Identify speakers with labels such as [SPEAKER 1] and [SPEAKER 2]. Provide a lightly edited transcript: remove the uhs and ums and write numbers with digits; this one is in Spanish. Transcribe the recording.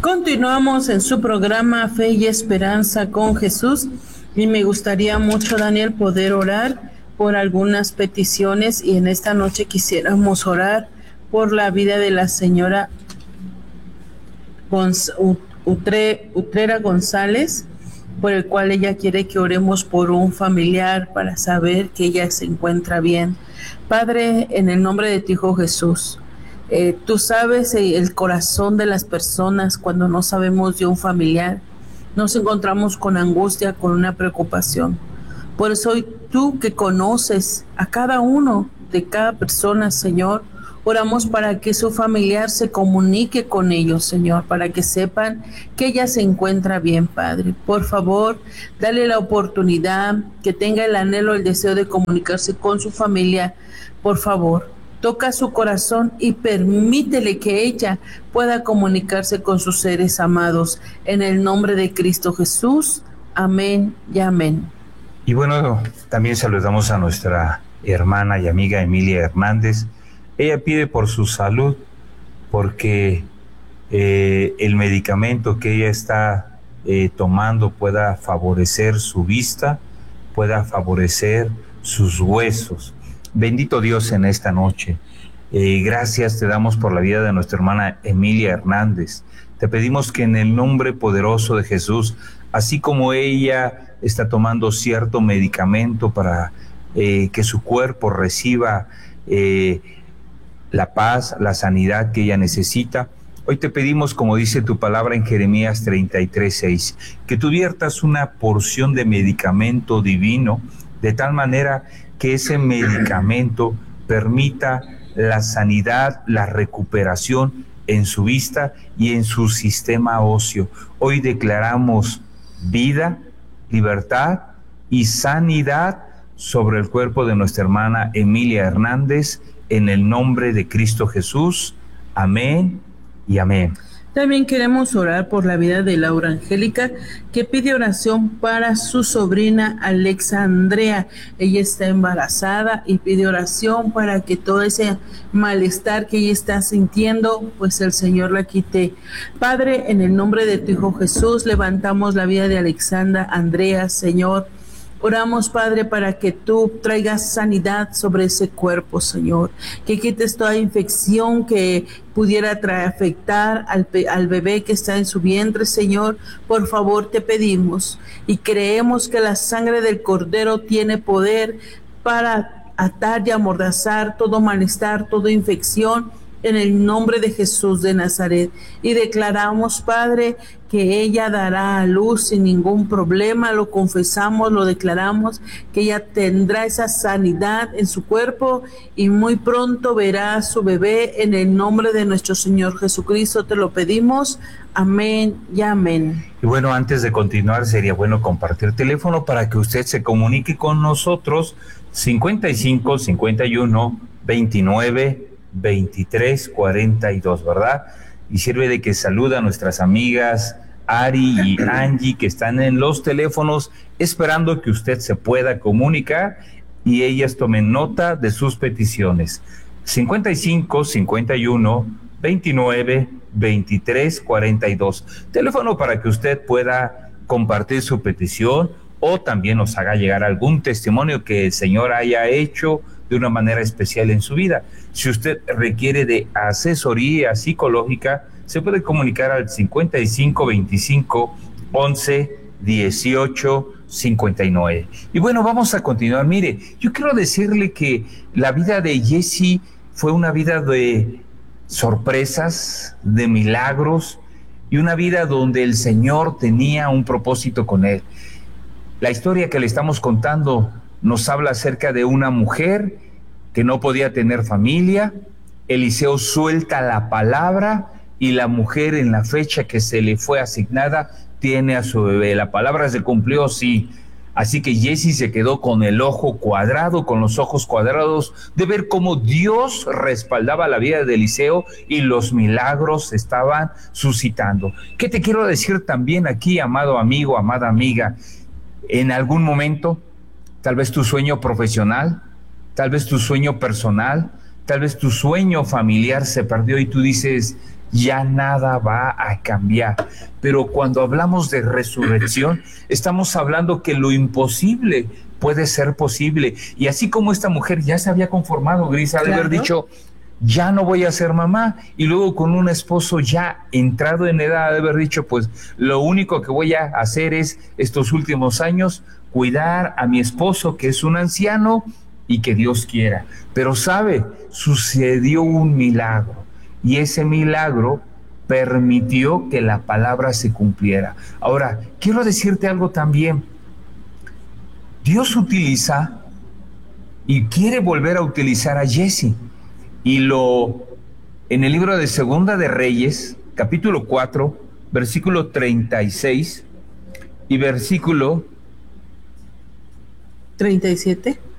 [SPEAKER 1] Continuamos en su programa Fe y Esperanza con Jesús y me gustaría mucho, Daniel, poder orar por algunas peticiones y en esta noche quisiéramos orar por la vida de la señora Utrera González, por el cual ella quiere que oremos por un familiar para saber que ella se encuentra bien. Padre, en el nombre de tu Hijo Jesús, tú sabes el corazón de las personas cuando no sabemos de un familiar. Nos encontramos con angustia, con una preocupación. Por eso hoy tú que conoces a cada uno de cada persona, Señor, oramos para que su familiar se comunique con ellos, Señor, para que sepan que ella se encuentra bien, Padre. Por favor, dale la oportunidad, que tenga el anhelo, el deseo de comunicarse con su familia. Por favor, toca su corazón y permítele que ella pueda comunicarse con sus seres amados. En el nombre de Cristo Jesús. Amén y amén.
[SPEAKER 2] Y bueno, también saludamos a nuestra hermana y amiga Emilia Hernández. Ella pide por su salud, porque el medicamento que ella está tomando pueda favorecer su vista, pueda favorecer sus huesos. Bendito Dios en esta noche. Gracias te damos por la vida de nuestra hermana Emilia Hernández. Te pedimos que en el nombre poderoso de Jesús, así como ella está tomando cierto medicamento para que su cuerpo reciba la paz, la sanidad que ella necesita, hoy te pedimos, como dice tu palabra en Jeremías 33:6, que tú viertas una porción de medicamento divino, de tal manera que ese medicamento permita la sanidad, la recuperación en su vista y en su sistema óseo. Hoy declaramos vida, libertad y sanidad sobre el cuerpo de nuestra hermana Emilia Hernández, en el nombre de Cristo Jesús. Amén y amén.
[SPEAKER 1] También queremos orar por la vida de Laura Angélica, que pide oración para su sobrina Alexa Andrea. Ella está embarazada y pide oración para que todo ese malestar que ella está sintiendo, pues el Señor la quite. Padre, en el nombre de tu Hijo Jesús, levantamos la vida de Alexandra Andrea, Señor. Oramos, Padre, para que tú traigas sanidad sobre ese cuerpo, Señor. Que quites toda infección que pudiera afectar al bebé que está en su vientre, Señor. Por favor, te pedimos y creemos que la sangre del Cordero tiene poder para atar y amordazar todo malestar, toda infección, en el nombre de Jesús de Nazaret. Y declaramos, Padre, que ella dará a luz sin ningún problema. Lo confesamos, lo declaramos, que ella tendrá esa sanidad en su cuerpo y muy pronto verá a su bebé. En el nombre de nuestro Señor Jesucristo te lo pedimos. Amén y amén.
[SPEAKER 2] Y bueno, antes de continuar, sería bueno compartir teléfono para que usted se comunique con nosotros. 55 51 29 23 42, ¿verdad? Y sirve de que saluda a nuestras amigas Ari y Angie, que están en los teléfonos esperando que usted se pueda comunicar y ellas tomen nota de sus peticiones. 55 51 29 23 42. Teléfono para que usted pueda compartir su petición o también nos haga llegar algún testimonio que el Señor haya hecho de una manera especial en su vida. Si usted requiere de asesoría psicológica, se puede comunicar al 55 25 11 18 59. Y bueno, vamos a continuar. Mire, yo quiero decirle que la vida de Jesse fue una vida de sorpresas, de milagros y una vida donde el Señor tenía un propósito con él. La historia que le estamos contando nos habla acerca de una mujer que no podía tener familia. Eliseo suelta la palabra y la mujer, en la fecha que se le fue asignada, tiene a su bebé. La palabra se cumplió, sí. Así que Jesse se quedó con el ojo cuadrado, con los ojos cuadrados, de ver cómo Dios respaldaba la vida de Eliseo y los milagros se estaban suscitando. ¿Qué te quiero decir también aquí, amado amigo, amada amiga? En algún momento, tal vez tu sueño profesional, tal vez tu sueño personal, tal vez tu sueño familiar se perdió y tú dices, ya nada va a cambiar. Pero cuando hablamos de resurrección, estamos hablando que lo imposible puede ser posible. Y así como esta mujer ya se había conformado, Gris, ha de haber dicho, ya no voy a ser mamá, y luego con un esposo ya entrado en edad, de haber dicho, pues lo único que voy a hacer es estos últimos años cuidar a mi esposo, que es un anciano, y que Dios quiera. Pero sabe, sucedió un milagro, y ese milagro permitió que la palabra se cumpliera. Ahora, quiero decirte algo también. Dios utiliza y quiere volver a utilizar a Jesse. Y en el libro de Segunda de Reyes, capítulo 4, versículo 36 y versículo
[SPEAKER 1] 37.